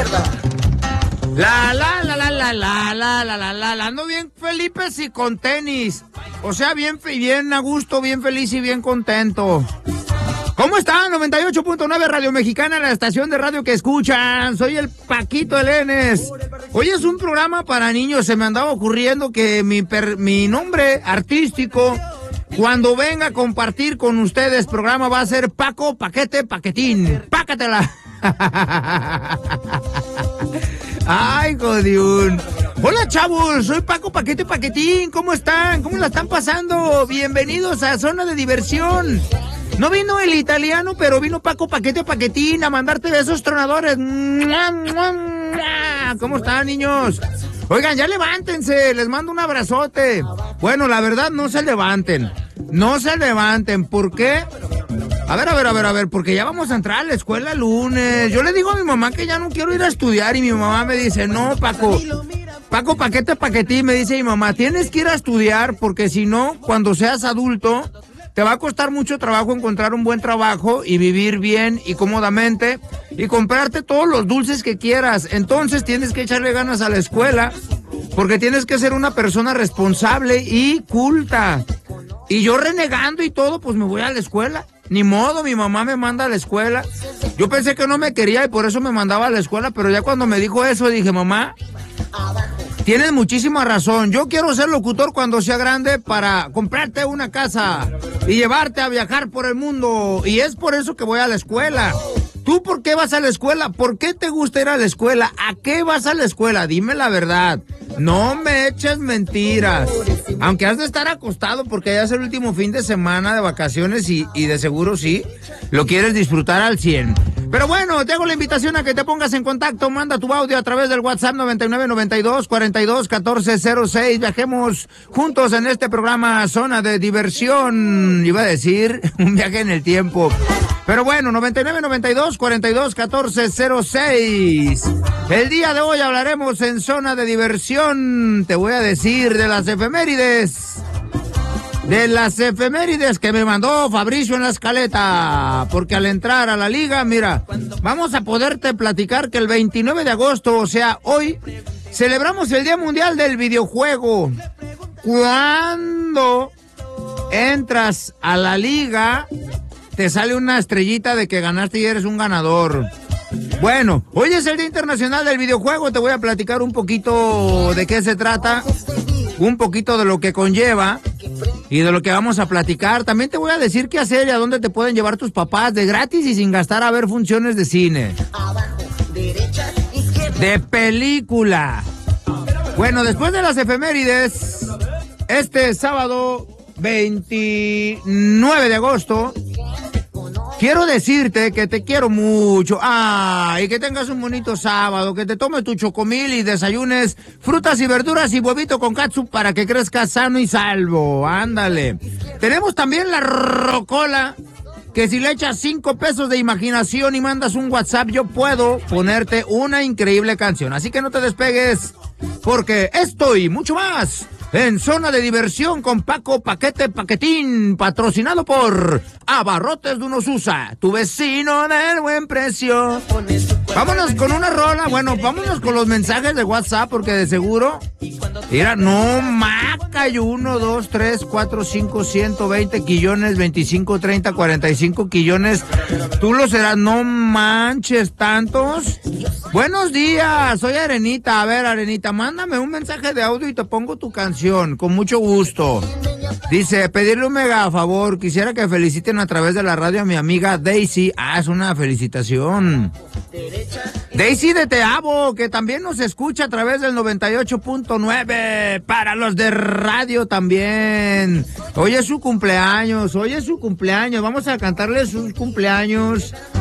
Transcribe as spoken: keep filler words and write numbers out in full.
La, la, la, la, la, la, la, la, la, la, la, ando bien Felipe y con tenis. O sea, bien, bien a gusto, bien feliz y bien contento. ¿Cómo están? noventa y ocho punto nueve Radio Mexicana, la estación de radio que escuchan. Soy el Paquito Elenes. Hoy es un programa para niños. Se me andaba ocurriendo que mi, per, mi nombre artístico, cuando venga a compartir con ustedes programa, va a ser Paco Paquete Paquetín. Pácatela. Ay, jodiún. Hola, chavos, soy Paco Paquete Paquetín. ¿Cómo están? ¿Cómo la están pasando? Bienvenidos a Zona de Diversión. No vino el italiano, pero vino Paco Paquete Paquetín a mandarte besos tronadores. ¿Cómo están, niños? Oigan, ya levántense, les mando un abrazote. Bueno, la verdad, no se levanten. No se levanten, ¿por qué? A ver, a ver, a ver, a ver, porque ya vamos a entrar a la escuela el lunes. Yo le digo a mi mamá que ya no quiero ir a estudiar y mi mamá me dice, no, Paco, Paco Paquete Paquetín, me dice mi mamá, tienes que ir a estudiar porque si no, cuando seas adulto, te va a costar mucho trabajo encontrar un buen trabajo y vivir bien y cómodamente y comprarte todos los dulces que quieras. Entonces tienes que echarle ganas a la escuela porque tienes que ser una persona responsable y culta. Y yo renegando y todo, pues me voy a la escuela. Ni modo, mi mamá me manda a la escuela. Yo pensé que no me quería y por eso me mandaba a la escuela, pero ya cuando me dijo eso dije, mamá, tienes muchísima razón. Yo quiero ser locutor cuando sea grande para comprarte una casa y llevarte a viajar por el mundo. Y es por eso que voy a la escuela. ¿Tú por qué vas a la escuela? ¿Por qué te gusta ir a la escuela? ¿A qué vas a la escuela? Dime la verdad. No me eches mentiras. Aunque has de estar acostado porque ya es el último fin de semana de vacaciones y, y de seguro sí, lo quieres disfrutar al cien. Pero bueno, te hago la invitación a que te pongas en contacto. Manda tu audio a través del WhatsApp noventa y nueve noventa y dos cuarenta y dos catorce cero seis. Viajemos juntos en este programa Zona de Diversión. Iba a decir un viaje en el tiempo. Pero bueno, noventa y nueve noventa y dos cuarenta y dos catorce cero seis. El día de hoy hablaremos en Zona de Diversión. Te voy a decir de las efemérides. De las efemérides que me mandó Fabricio en la escaleta. Porque al entrar a la liga, mira, vamos a poderte platicar que el veintinueve de agosto, o sea, hoy, celebramos el Día Mundial del Videojuego. Cuando entras a la liga, te sale una estrellita de que ganaste y eres un ganador. Bueno, hoy es el Día Internacional del Videojuego. Te voy a platicar un poquito de qué se trata, un poquito de lo que conlleva y de lo que vamos a platicar. También te voy a decir qué hacer y a dónde te pueden llevar tus papás de gratis y sin gastar a ver funciones de cine. De película. Bueno, después de las efemérides, este sábado veintinueve de agosto, quiero decirte que te quiero mucho. Ah, y que tengas un bonito sábado, que te tomes tu chocomil y desayunes frutas y verduras y huevito con catsup para que crezcas sano y salvo. Ándale. Tenemos también la rocola, que si le echas cinco pesos de imaginación y mandas un WhatsApp, yo puedo ponerte una increíble canción. Así que no te despegues, porque esto y mucho más en Zona de Diversión con Paco Paquete Paquetín, patrocinado por Abarrotes de Unosusa, tu vecino del buen precio. Vámonos con una rola, bueno, vámonos con los mensajes de WhatsApp, porque de seguro, mira, no maca, hay uno, dos, tres, cuatro, cinco, ciento veinte quillones, veinticinco, treinta, cuarenta y cinco quillones. Tú lo serás, no manches, tantos. Buenos días, soy Arenita. A ver, Arenita, mándame un mensaje de audio y te pongo tu canción, con mucho gusto. Dice, pedirle un mega favor, quisiera que feliciten a través de la radio a mi amiga Daisy. Ah, es una felicitación. Daisy de Teabo, que también nos escucha a través del noventa y ocho punto nueve, para los de radio también. Hoy es su cumpleaños, hoy es su cumpleaños, vamos a cantarle sus cumpleaños